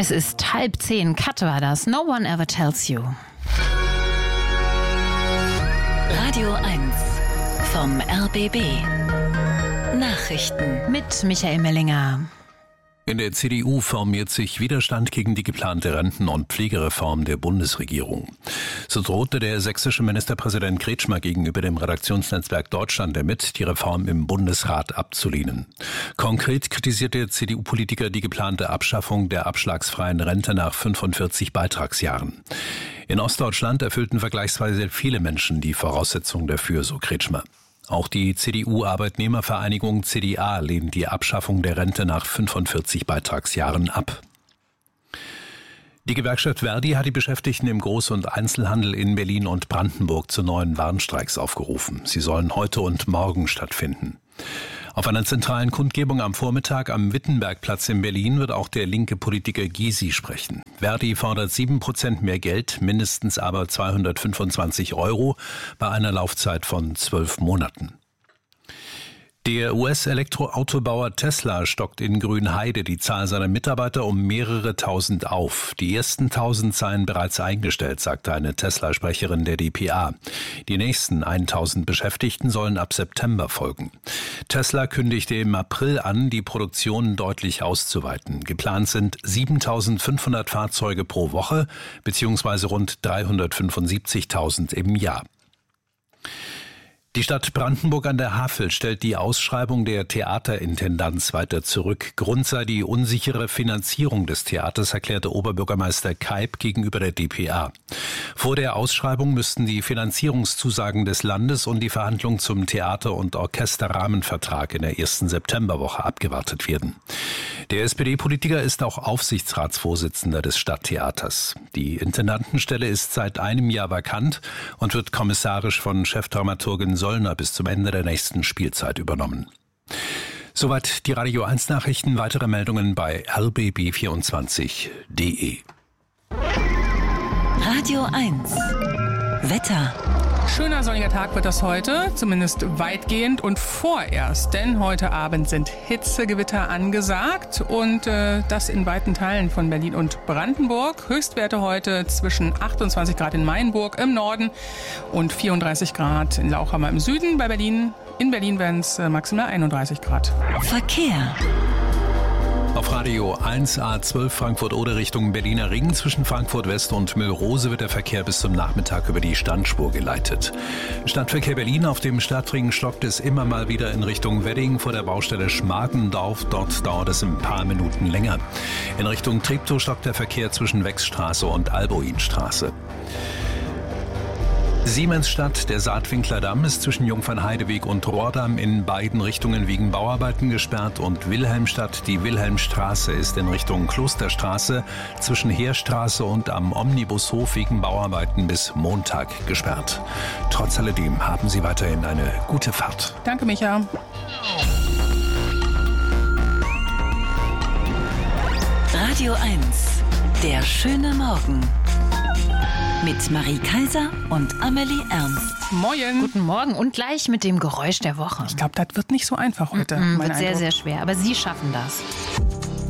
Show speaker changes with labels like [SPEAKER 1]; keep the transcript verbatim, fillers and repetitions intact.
[SPEAKER 1] Es ist halb zehn. Kat war das. No one ever tells you.
[SPEAKER 2] Radio eins vom R B B. Nachrichten
[SPEAKER 1] mit Michael Mellinger.
[SPEAKER 3] In der C D U formiert sich Widerstand gegen die geplante Renten- und Pflegereform der Bundesregierung. So drohte der sächsische Ministerpräsident Kretschmer gegenüber dem Redaktionsnetzwerk Deutschland damit, die Reform im Bundesrat abzulehnen. Konkret kritisiert der C D U-Politiker die geplante Abschaffung der abschlagsfreien Rente nach fünfundvierzig Beitragsjahren. In Ostdeutschland erfüllten vergleichsweise viele Menschen die Voraussetzungen dafür, so Kretschmer. Auch die C D U-Arbeitnehmervereinigung C D A lehnt die Abschaffung der Rente nach fünfundvierzig Beitragsjahren ab. Die Gewerkschaft Verdi hat die Beschäftigten im Groß- und Einzelhandel in Berlin und Brandenburg zu neuen Warnstreiks aufgerufen. Sie sollen heute und morgen stattfinden. Auf einer zentralen Kundgebung am Vormittag am Wittenbergplatz in Berlin wird auch der linke Politiker Gysi sprechen. Verdi fordert sieben Prozent mehr Geld, mindestens aber zweihundertfünfundzwanzig Euro bei einer Laufzeit von zwölf Monaten. Der U S-Elektroautobauer Tesla stockt in Grünheide die Zahl seiner Mitarbeiter um mehrere tausend auf. Die ersten tausend seien bereits eingestellt, sagte eine Tesla-Sprecherin der D P A. Die nächsten tausend Beschäftigten sollen ab September folgen. Tesla kündigte im April an, die Produktion deutlich auszuweiten. Geplant sind siebentausendfünfhundert Fahrzeuge pro Woche bzw. rund dreihundertfünfundsiebzigtausend im Jahr. Die Stadt Brandenburg an der Havel stellt die Ausschreibung der Theaterintendanz weiter zurück. Grund sei die unsichere Finanzierung des Theaters, erklärte Oberbürgermeister Keib gegenüber der D P A. Vor der Ausschreibung müssten die Finanzierungszusagen des Landes und die Verhandlungen zum Theater- und Orchesterrahmenvertrag in der ersten Septemberwoche abgewartet werden. Der S P D-Politiker ist auch Aufsichtsratsvorsitzender des Stadttheaters. Die Intendantenstelle ist seit einem Jahr vakant und wird kommissarisch von Chefdramaturgin Sollner bis zum Ende der nächsten Spielzeit übernommen. Soweit die Radio eins Nachrichten. Weitere Meldungen bei r b b vierundzwanzig punkt d e.
[SPEAKER 2] Radio eins Wetter.
[SPEAKER 4] Schöner sonniger Tag wird das heute, zumindest weitgehend und vorerst, denn heute Abend sind Hitzegewitter angesagt und äh, das in weiten Teilen von Berlin und Brandenburg. Höchstwerte heute zwischen achtundzwanzig Grad in Mainburg im Norden und vierunddreißig Grad in Lauchhammer im Süden. Bei Berlin, in Berlin werden es äh, maximal einunddreißig Grad.
[SPEAKER 2] Verkehr.
[SPEAKER 3] Auf Radio eins A zwölf Frankfurt-Oder Richtung Berliner Ring zwischen Frankfurt West und Müllrose wird der Verkehr bis zum Nachmittag über die Standspur geleitet. Stadtverkehr Berlin auf dem Stadtring stockt es immer mal wieder in Richtung Wedding vor der Baustelle Schmargendorf. Dort dauert es ein paar Minuten länger. In Richtung Treptow stockt der Verkehr zwischen Wechsstraße und Alboinstraße. Siemensstadt, der Saatwinkler Damm ist zwischen Jungfernheideweg und Rohrdamm in beiden Richtungen wegen Bauarbeiten gesperrt und Wilhelmstadt, die Wilhelmstraße ist in Richtung Klosterstraße zwischen Heerstraße und am Omnibushof wegen Bauarbeiten bis Montag gesperrt. Trotz alledem haben Sie weiterhin eine gute Fahrt.
[SPEAKER 4] Danke, Micha.
[SPEAKER 2] Radio eins, der schöne Morgen. Mit Marie Kaiser und Amelie Ernst.
[SPEAKER 4] Moin.
[SPEAKER 1] Guten Morgen und gleich mit dem Geräusch der Woche.
[SPEAKER 4] Ich glaube, das wird nicht so einfach heute.
[SPEAKER 1] Mm-mm,
[SPEAKER 4] mein
[SPEAKER 1] wird sehr,
[SPEAKER 4] Eindruck.
[SPEAKER 1] sehr schwer, aber Sie schaffen das.